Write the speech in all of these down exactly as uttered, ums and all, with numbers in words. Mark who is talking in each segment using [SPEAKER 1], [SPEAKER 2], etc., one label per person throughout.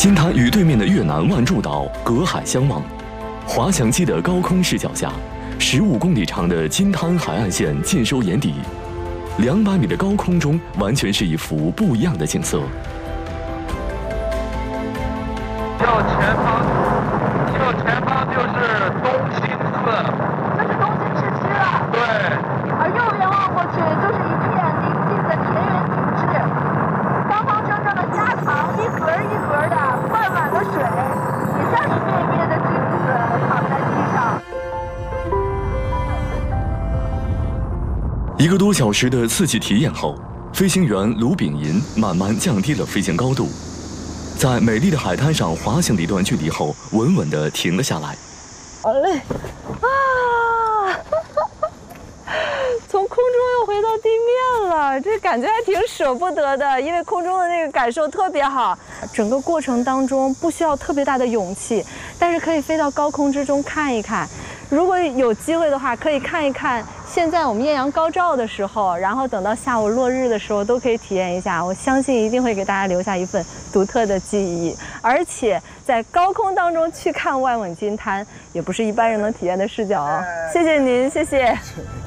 [SPEAKER 1] 金滩与对面的越南万柱岛隔海相望，滑翔机的高空视角下，十五公里长的金滩海岸线尽收眼底，两百米的高空中完全是一幅不一样的景色。
[SPEAKER 2] 右前方，右前方就是东兴寺，
[SPEAKER 3] 这是东兴市区了。
[SPEAKER 2] 对。
[SPEAKER 3] 而右边望过去就是一片宁静的田园景致，方方正正的家常，一格一格的灌满了水，也像一面一面的镜子躺在地上。
[SPEAKER 1] 一个多小时的刺激体验后，飞行员卢炳银慢慢降低了飞行高度，在美丽的海滩上滑行了一段距离后，稳稳地停了下来。
[SPEAKER 4] 好嘞，啊！从空中又回到地面了，这感觉还挺舍不得的，因为空中的那个感受特别好。整个过程当中不需要特别大的勇气，但是可以飞到高空之中看一看。如果有机会的话，可以看一看现在我们艳阳高照的时候，然后等到下午落日的时候都可以体验一下。我相信一定会给大家留下一份独特的记忆。而且在高空当中去看万吻金滩，也不是一般人能体验的视角哦。谢谢您，谢谢。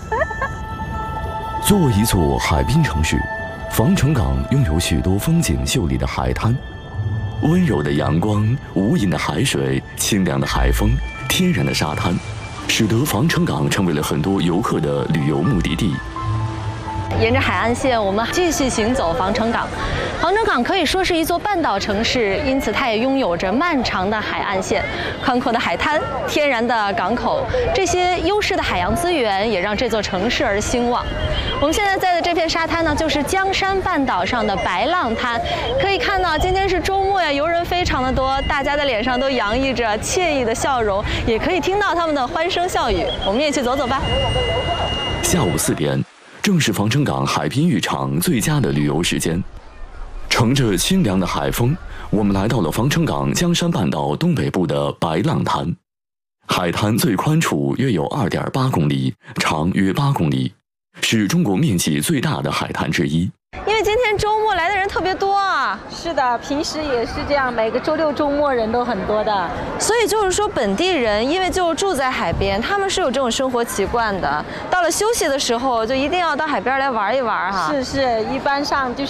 [SPEAKER 1] 作为一座海滨城市，防城港拥有许多风景秀丽的海滩。温柔的阳光、无垠的海水、清凉的海风、天然的沙滩，使得防城港成为了很多游客的旅游目的地。
[SPEAKER 4] 沿着海岸线，我们继续行走防城港。防城港可以说是一座半岛城市，因此它也拥有着漫长的海岸线、宽阔的海滩、天然的港口，这些优势的海洋资源也让这座城市而兴旺。我们现在在的这片沙滩呢，就是江山半岛上的白浪滩。可以看到，今天是周末呀，游人非常的多，大家的脸上都洋溢着惬意的笑容，也可以听到他们的欢声笑语。我们也去走走吧。
[SPEAKER 1] 下午四点。正是防城港海滨浴场最佳的旅游时间，乘着清凉的海风，我们来到了防城港江山半岛东北部的白浪滩。海滩最宽处约有 二点八公里，长约八公里，是中国面积最大的海滩之一。
[SPEAKER 4] 因为今天周末来的人特别多啊。
[SPEAKER 5] 是的，平时也是这样，每个周六周末人都很多的。
[SPEAKER 4] 所以就是说，本地人因为就住在海边，他们是有这种生活习惯的。到了休息的时候，就一定要到海边来玩一玩哈。
[SPEAKER 5] 是是，一般上就是，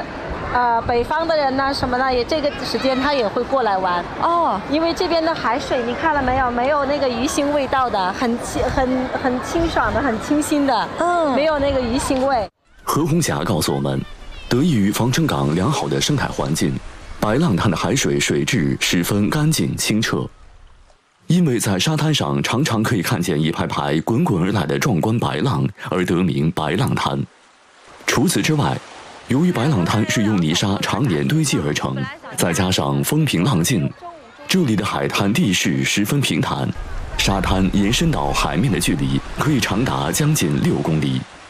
[SPEAKER 5] 呃，北方的人呢什么的，也这个时间他也会过来玩
[SPEAKER 4] 哦。
[SPEAKER 5] 因为这边的海水你看了没有？没有那个鱼腥味道的，很清很很清爽的，很清新的，嗯，没有那个鱼腥味。
[SPEAKER 1] 何红霞告诉我们，得益于防城港良好的生态环境，白浪滩的海水水质十分干净清澈。因为在沙滩上常常可以看见一排排滚滚而来的壮观白浪，而得名白浪滩。除此之外，由于白浪滩是用泥沙常年堆积而成，再加上风平浪静，这里的海滩地势十分平坦，沙滩延伸到海面的距离可以长达将近六公里。